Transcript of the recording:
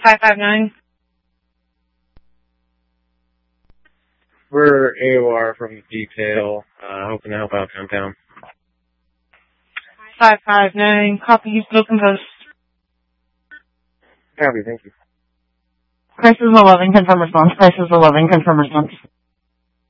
559. We're AOR from detail, hoping to help out downtown. 559. Copy, you spoken post. Copy, thank you. Crisis 11, confirm response. Crisis 11, confirm response.